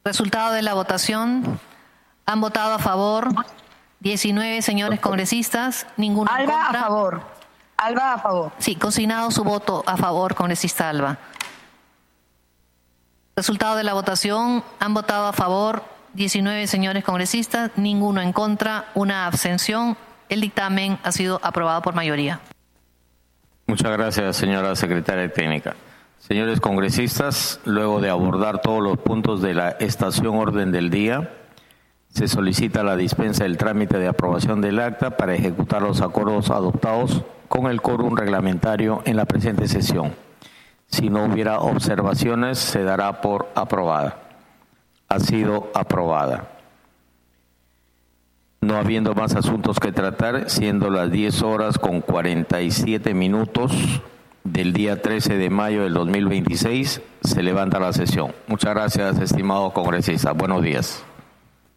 Resultado de la votación. Han votado a favor 19 señores congresistas, ninguno en Alba contra. a favor. Alba a favor. Sí, consignado su voto a favor, congresista Alba. Resultado de la votación. Han votado a favor 19 señores congresistas, ninguno en contra, una abstención. El dictamen ha sido aprobado por mayoría. Muchas gracias, señora secretaria técnica. Señores congresistas, luego de abordar todos los puntos de la estación orden del día, se solicita la dispensa del trámite de aprobación del acta para ejecutar los acuerdos adoptados con el quórum reglamentario en la presente sesión. Si no hubiera observaciones, se dará por aprobada. Ha sido aprobada. No habiendo más asuntos que tratar, siendo las 10:47 del día 13 de mayo del 2026, se levanta la sesión. Muchas gracias, estimados congresistas. Buenos días.